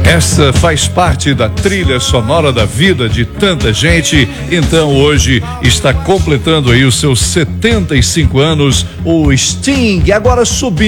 Essa faz parte da trilha sonora da vida de tanta gente. Então hoje está completando aí os seus 75 anos o Sting, agora subindo